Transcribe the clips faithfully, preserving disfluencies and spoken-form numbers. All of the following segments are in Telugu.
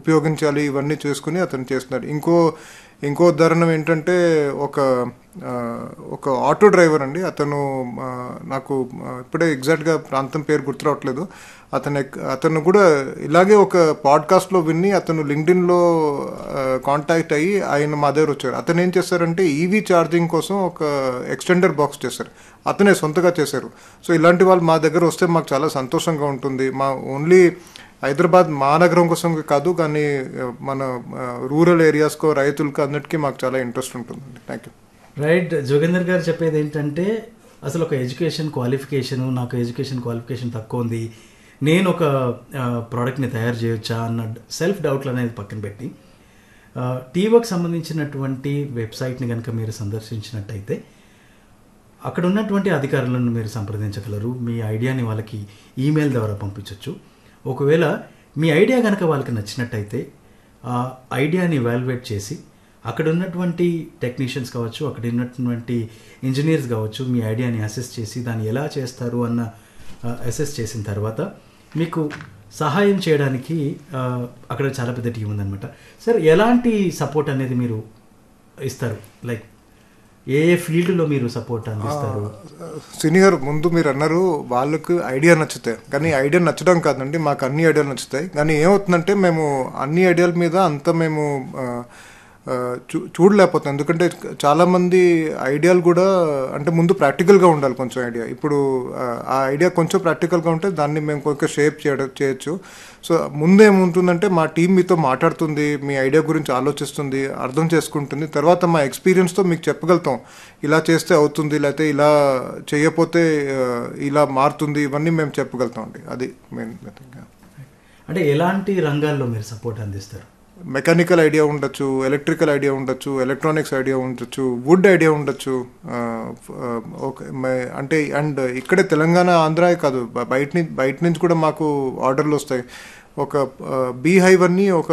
ఉపయోగించాలి ఇవన్నీ చేసుకుని అతను చేస్తున్నాడు. ఇంకో ఇంకో ఉదాహరణ ఏంటంటే ఒక ఒక ఆటో డ్రైవర్ అండి. అతను నాకు ఇప్పుడే ఎగ్జాక్ట్గా ప్రాంతం పేరు గుర్తురావట్లేదు. అతను అతను కూడా ఇలాగే ఒక పాడ్కాస్ట్లో విని అతను లింక్డ్ఇన్లో కాంటాక్ట్ అయ్యి ఆయన మా దగ్గర వచ్చారు. అతను ఏం చేశారంటే ఈవీ ఛార్జింగ్ కోసం ఒక ఎక్స్టెండర్ బాక్స్ చేశారు. అతనే సొంతగా చేశారు. సో ఇలాంటి వాళ్ళు మా దగ్గర వస్తే మాకు చాలా సంతోషంగా ఉంటుంది. మా ఓన్లీ హైదరాబాద్ మహానగరం కోసం కాదు, కానీ మన రూరల్ ఏరియాస్కో రైతులకు అన్నిటికీ మాకు చాలా ఇంట్రెస్ట్ ఉంటుందండి. Thank you. రైట్. జోగేందర్ గారు చెప్పేది ఏంటంటే అసలు ఒక ఎడ్యుకేషన్ క్వాలిఫికేషన్, నాకు ఎడ్యుకేషన్ క్వాలిఫికేషన్ తక్కువ ఉంది, నేను ఒక ప్రోడక్ట్ని తయారు చేయొచ్చా అన్న సెల్ఫ్ డౌట్లు అనేది పక్కన పెట్టి టీవర్క్ సంబంధించినటువంటి వెబ్సైట్ని కనుక మీరు సందర్శించినట్టయితే అక్కడ ఉన్నటువంటి అధికారులను మీరు సంప్రదించగలరు. మీ ఐడియాని వాళ్ళకి ఈమెయిల్ ద్వారా పంపించవచ్చు. ఒకవేళ మీ ఐడియా కనుక వాళ్ళకి నచ్చినట్టయితే ఆ ఐడియాని వాల్యుయేట్ చేసి అక్కడ ఉన్నటువంటి టెక్నీషియన్స్ కావచ్చు, అక్కడ ఉన్నటువంటి ఇంజనీర్స్ కావచ్చు, మీ ఐడియాని అసెస్ చేసి దాన్ని ఎలా చేస్తారు అన్న అసెస్ చేసిన తర్వాత మీకు సహాయం చేయడానికి అక్కడ చాలా పెద్ద టీం ఉందన్నమాట. సార్, ఎలాంటి సపోర్ట్ అనేది మీరు ఇస్తారు? లైక్ ఏ ఏ ఫీల్డ్లో మీరు సపోర్ట్ అందిస్తారు? సీనియర్, ముందు మీరు అన్నారు వాళ్ళకు ఐడియా నచ్చుతాయి, కానీ ఐడియా నచ్చడం కాదండి, మాకు అన్ని ఐడియాలు నచ్చుతాయి. కానీ ఏమవుతుందంటే మేము అన్ని ఐడియాల మీద అంత మేము చూ చూడలేకపోతాం. ఎందుకంటే చాలామంది ఐడియాలు కూడా అంటే ముందు ప్రాక్టికల్గా ఉండాలి కొంచెం ఐడియా. ఇప్పుడు ఆ ఐడియా కొంచెం ప్రాక్టికల్గా ఉంటే దాన్ని మేము కొంచెం షేప్ చేయడం చేయొచ్చు. సో ముందు ఏముంటుందంటే మా టీం మీతో మాట్లాడుతుంది, మీ ఐడియా గురించి ఆలోచిస్తుంది, అర్థం చేసుకుంటుంది. తర్వాత మా ఎక్స్పీరియన్స్తో మీకు చెప్పగలుగుతాం ఇలా చేస్తే అవుతుంది, లేకపోతే ఇలా చేయకపోతే ఇలా మారుతుంది, ఇవన్నీ మేము చెప్పగలుగుతాం అండి. అది మెయిన్. అంటే ఎలాంటి రంగాల్లో మీరు సపోర్ట్ అందిస్తారు? మెకానికల్ ఐడియా ఉండొచ్చు, ఎలక్ట్రికల్ ఐడియా ఉండొచ్చు, ఎలక్ట్రానిక్స్ ఐడియా ఉండొచ్చు, వుడ్ ఐడియా ఉండొచ్చు. ఓకే, అంటే అండ్ ఇక్కడే తెలంగాణ ఆంధ్ర కాదు, బయట నుంచి బయట నుంచి కూడా మాకు ఆర్డర్లు వస్తాయి. ఒక బీ హైవ్ అని ఒక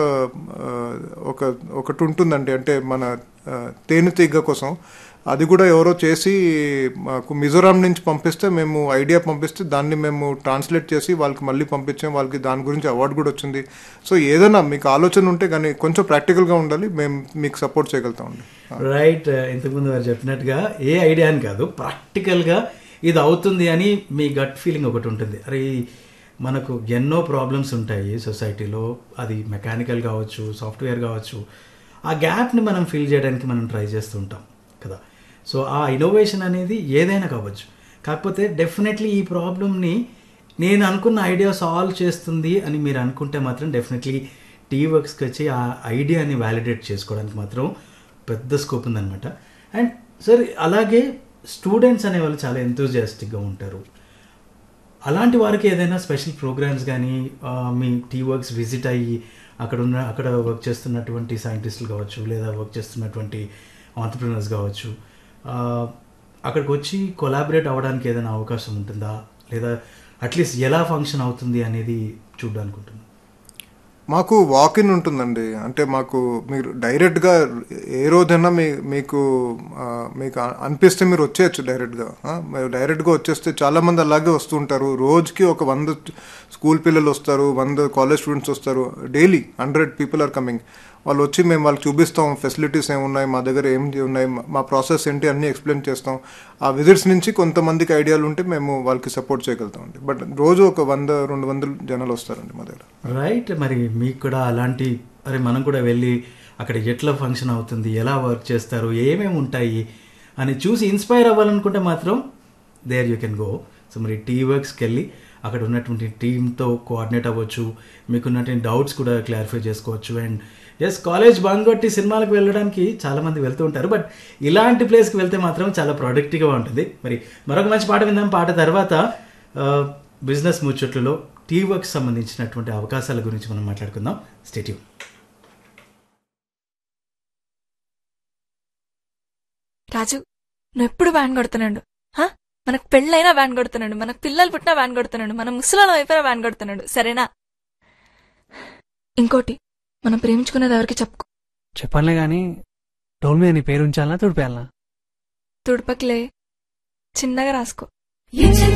ఒక ఒకటి ఉంటుందండి, అంటే మన తేనెటీగ కోసం. అది కూడా ఎవరో చేసి మాకు మిజోరాం నుంచి పంపిస్తే, మేము ఐడియా పంపిస్తే దాన్ని మేము ట్రాన్స్లేట్ చేసి వాళ్ళకి మళ్ళీ పంపించాం. వాళ్ళకి దాని గురించి అవార్డు కూడా వచ్చింది. సో ఏదైనా మీకు ఆలోచన ఉంటే కానీ కొంచెం ప్రాక్టికల్గా ఉండాలి, మేము మీకు సపోర్ట్ చేయగలుగుతామండి. రైట్. ఇంతకుముందు వారు చెప్పినట్టుగా ఏ ఐడియా అని కాదు, ప్రాక్టికల్గా ఇది అవుతుంది అని మీ గట్ ఫీలింగ్ ఒకటి ఉంటుంది. అరే మనకు ఎన్నో ప్రాబ్లమ్స్ ఉంటాయి సొసైటీలో, అది మెకానికల్ కావచ్చు, సాఫ్ట్వేర్ కావచ్చు. ఆ గ్యాప్ని మనం ఫిల్ చేయడానికి మనం ట్రై చేస్తూ ఉంటాం కదా. సో ఆ ఇన్నోవేషన్ అనేది ఏదైనా కావచ్చు. కాకపోతే డెఫినెట్లీ ఈ ప్రాబ్లమ్ని నేను అనుకున్న ఐడియా సాల్వ్ చేస్తుంది అని మీరు అనుకుంటే మాత్రం డెఫినెట్లీ టీవర్క్స్కి వచ్చి ఆ ఐడియాని వ్యాలిడేట్ చేసుకోవడానికి మాత్రం పెద్ద స్కోప్ ఉందన్నమాట. అండ్ సార్, అలాగే స్టూడెంట్స్ అనేవాళ్ళు చాలా ఎంతూజియాస్టిక్గా ఉంటారు. అలాంటి వారికి ఏదైనా స్పెషల్ ప్రోగ్రామ్స్ కానీ మీ టీవర్క్స్ విజిట్ అయ్యి అక్కడ ఉన్న అక్కడ వర్క్ చేస్తున్నటువంటి సైంటిస్టులు కావచ్చు, లేదా వర్క్ చేస్తున్నటువంటి ఆంటర్‌ప్రెన్యూర్స్ కావచ్చు, అక్కడికి వచ్చి కొలాబరేట్ అవ్వడానికి ఏదైనా అవకాశం ఉంటుందా, లేదా అట్లీస్ట్ ఎలా ఫంక్షన్ అవుతుంది అనేది చూడడానికి ఉంటుంది? మాకు వాకిన్ ఉంటుందండి. అంటే మాకు మీరు డైరెక్ట్గా ఏ రోజైనా మీ మీకు మీకు అనిపిస్తే మీరు వచ్చేయచ్చు డైరెక్ట్గా. మీరు డైరెక్ట్గా వచ్చేస్తే చాలామంది అలాగే వస్తూ ఉంటారు. రోజుకి ఒక వంద స్కూల్ పిల్లలు వస్తారు, వంద కాలేజ్ స్టూడెంట్స్ వస్తారు. Daily hundred people are coming. వాళ్ళు వచ్చి మేము వాళ్ళకి చూపిస్తాం ఫెసిలిటీస్ ఏమున్నాయి, మా దగ్గర ఏం ఉన్నాయి, మా ప్రాసెస్ ఏంటి అన్నీ ఎక్స్ప్లెయిన్ చేస్తాం. ఆ విజిట్స్ నుంచి కొంతమందికి ఐడియాలు ఉంటే మేము వాళ్ళకి సపోర్ట్ చేయగలుగుతాం అండి. బట్ రోజు ఒక వంద రెండు వందల జనాలు వస్తారండి మా దగ్గర. రైట్. మరి మీకు కూడా అలాంటి అరే మనం కూడా వెళ్ళి అక్కడ ఎట్లా ఫంక్షన్ అవుతుంది, ఎలా వర్క్ చేస్తారు, ఏమేమి ఉంటాయి అని చూసి ఇన్స్పైర్ అవ్వాలనుకుంటే మాత్రం there you can go. So మరి టీవర్క్స్కి వెళ్ళి అక్కడ ఉన్నటువంటి టీంతో కోఆర్డినేట్ అవ్వచ్చు, మీకున్నటువంటి డౌట్స్ కూడా క్లారిఫై చేసుకోవచ్చు. అండ్ ఎస్, కాలేజ్ బంక్ కొట్టి సినిమాలకు వెళ్ళడానికి చాలామంది వెళ్తూ ఉంటారు, బట్ ఇలాంటి ప్లేస్కి వెళ్తే మాత్రం చాలా ప్రొడక్టివ్గా ఉంటుంది. మరి మరొక మంచి పాట విందాం. పాట తర్వాత బిజినెస్ ముచ్చట్లలో టీవర్క్ సంబంధించినటువంటి అవకాశాల గురించి మనం మాట్లాడుకుందాం. Stay tune. రాజు, నువ్వు ఎప్పుడు వ్యాన్ కొడుతున్నాడు. మనకు పెళ్ళైనా వ్యాన్ కొడుతున్నాడు, మనకు పిల్లలు పుట్టినా వ్యాన్ కొడుతున్నాడు, మన ముసలాళ్ళం అయిపోయినా వ్యాన్ కొడుతున్నాడు. సరేనా? ఇంకోటి, మనం ప్రేమించుకున్నది ఎవరికి చెప్పుకో. చెప్పనులే గాని టోల్ మీద నీ పేరు ఉంచాలనా తుడిపేయాలనా? తుడపకిలే, చిన్నగా రాసుకో.